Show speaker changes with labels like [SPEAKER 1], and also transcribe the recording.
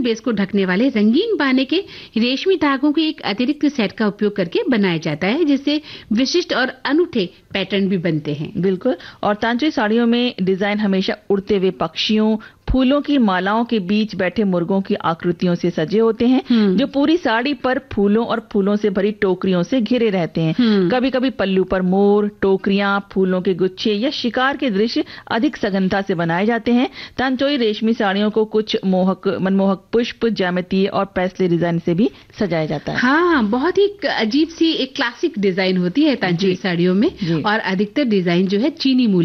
[SPEAKER 1] Cotton base को ढकने वाले रंगीन बाने के रेशमी धागों के एक अतिरिक्त सेट का उपयोग करके बनाया जाता है, जिससे विशिष्ट और अनूठे पैटर्न भी बनते हैं।
[SPEAKER 2] बिल्कुल। और तांचोई साड़ियों में डिजाइन हमेशा उड़ते हुए पक्षियों, फूलों की मालाओं के बीच बैठे मुर्गों की आकृतियों से सजे होते हैं, जो पूरी साड़ी पर फूलों और फूलों से भरी टोकरियों से घिरे रहते हैं। कभी-कभी पल्लू पर मोर, टोकरियां, फूलों के गुच्छे या शिकार के दृश्य अधिक सघनता से बनाए जाते हैं। तांचोई रेशमी साड़ियों को कुछ मनमोहक पुष्प, ज्यामितीय और पैस्टल डिजाइन से भी सजाया जाता है।
[SPEAKER 1] हाँ, बहुत ही अजीब सी एक क्लासिक डिजाइन होती है तांचोई साड़ियों में, और अधिकतर डिजाइन जो है चीनी मूल